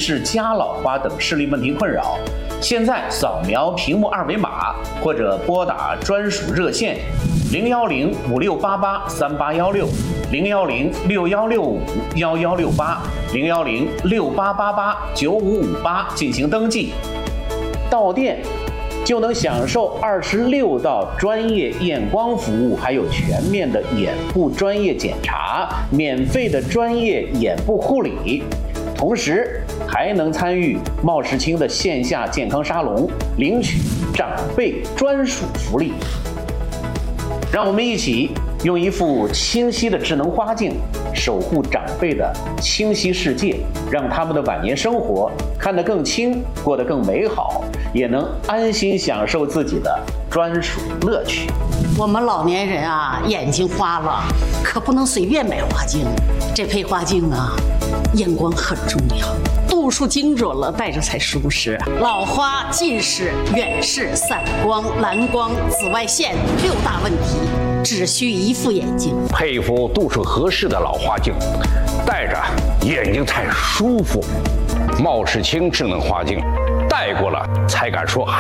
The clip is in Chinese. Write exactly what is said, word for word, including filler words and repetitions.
视、家老花等视力问题困扰，现在扫描屏幕二维码或者拨打专属热线零幺零五六八八三八幺六零幺零六幺六五幺幺六八零幺零六八八八九五五八进行登记，到店就能享受二十六道专业验光服务，还有全面的眼部专业检查，免费的专业眼部护理，同时还能参与茂世清的线下健康沙龙，领取长辈专属福利。让我们一起用一副清晰的智能花镜守护长辈的清晰世界，让他们的晚年生活看得更清，过得更美好，也能安心享受自己的专属乐趣。 我们老年人啊，眼睛花了，可不能随便买花镜。这配花镜啊，验光很重要，度数精准了，戴着才舒适。老花、近视、远视、散光、蓝光、紫外线六大问题，只需一副眼镜， 配一副度数合适的老花镜，戴着眼睛才舒服。茂世清智能花镜，戴过了才敢说